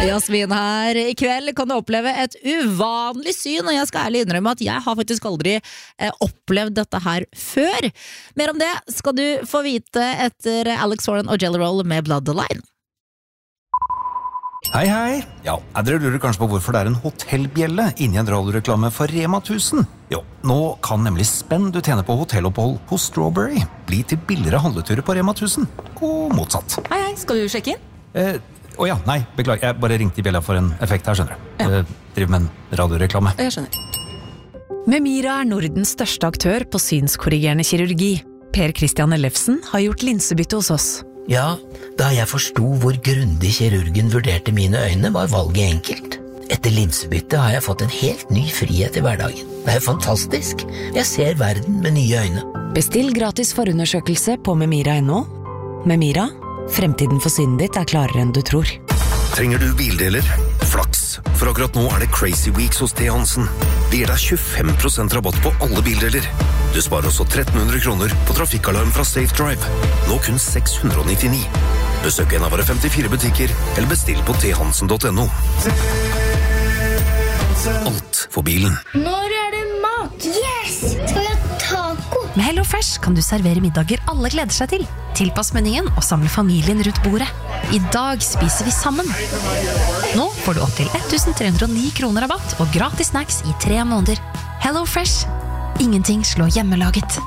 Jasmin her. I kveld kan du oppleve et uvanlig syn, og jeg skal ærlig innrømme at jeg har faktisk aldri opplevd dette her før. Mer om det skal du få vite etter Alex Warren og Jelly Roll med Blood the Line. Hei, hei. Ja, dere lurer kanskje på hvorfor det en hotellbjelle inni en radioreklame for Rema 1000. Jo, nå kan nemlig spenn du tjener på hotellopphold hos Strawberry bli til billigere handleturer på Rema 1000, og motsatt. Hei, skal du sjekke inn? Nei, beklager, jeg bare ringte i bjella for en effekt her, skjønner du. Ja. Driver med en radioreklame. Jeg skjønner. Memira Nordens største aktør på synskorrigerende kirurgi. Per Christian Ellefsen har gjort linsebytte hos oss. Ja, da jeg forstod hvor grundig kirurgen vurderte mine øyne, var valget enkelt. Etter linsebytte har jeg fått en helt ny frihet i hverdagen. Det fantastisk. Jeg ser verden med nye øyne. Bestill gratis forundersøkelse på memira.no. Memira, fremtiden for synet ditt klarere enn du tror. Trenger du bildeler? Flaks, for akkurat nå det Crazy Weeks hos T. Hansen. De gir deg 25% rabatt på alle bildeler. Du sparer også 1300 kroner på trafikkalarm fra Safe Drive. Nå kun 699. Besøk en av våre 54 butikker, eller bestill på thansen.no. Alt for bilen. Når det mat? Yes! Skal vi ha taco? Med Hello Fresh kan du servere middager alle gleder seg til. Tilpass menyen og samle familien rundt bordet. I dag spiser vi sammen. Nå får du opp til 1309 kroner rabatt og gratis snacks i 3 måneder. Hello Fresh. Ingenting slår hjemmelaget.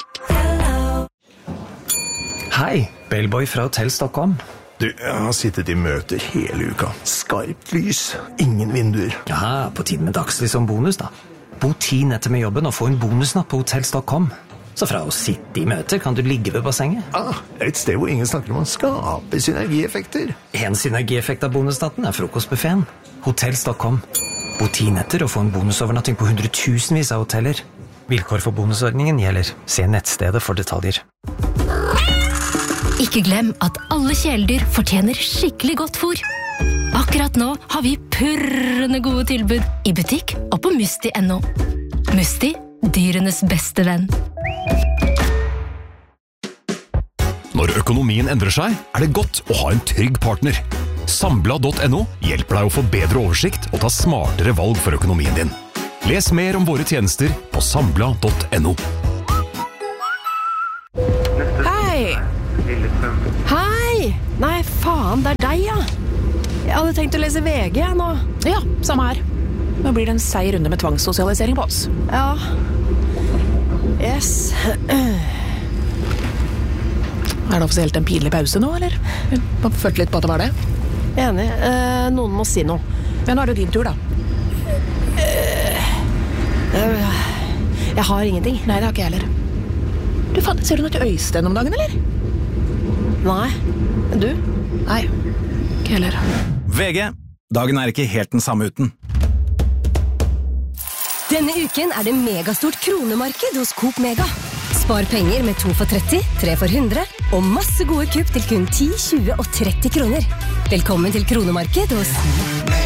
Hei, Bellboy fra Hotell Stockholm. Du, jeg har sittet i møter hele uka. Skarpt lys, ingen vinduer. Ja, på tiden med dagslys som bonus da. Bo 10 netter med jobben og få en bonusnatt på Hotell Stockholm. Så fra å sitte i møter kan du ligge ved bassenget. Et sted hvor ingen snakker om å skape synergieffekter. En synergieffekt av bonusnatten frokostbuffeten. Hotell Stockholm. Bo 10 netter og få en bonusovernatting på hundretusenvis av hoteller. Vilkår for bonusordningen gjelder. Se nettstedet for detaljer. Ikke glem at alle kjæledyr fortjener skikkelig godt fôr. Akkurat nå har vi purrende gode tilbud i butikk og på Musti.no. Musti, dyrenes beste venn. Når økonomien endrer seg, det godt å ha en trygg partner. Sambla.no hjelper deg å få bedre oversikt og ta smartere valg for økonomien din. Les mer om våre tjenester på sambla.no. Hei! Hei! Nei, faen, det deg, ja. Jeg hadde tenkt å lese VG nå. Ja, samme her. Nå blir det en seig runde med tvangssosialisering på oss. Ja. Yes. Det offisielt en pinlig pause nå, eller? Jeg følte litt på at det var det. Enig. Noen må si noe. Ja, nå det jo din tur, da. Jeg har ingenting. Nei, det har ikke jeg heller. Du, faen, ser du noe til Øystein om dagen, eller? Nei. Du? Nei, ikke heller. VG. Dagen ikke helt den samme uten. Denne uken det megastort kronemarked hos Coop Mega. Spar penger med 2 for 30, 3 for 100 og masse gode kupp til kun 10, 20 og 30 kroner. Velkommen til kronemarked hos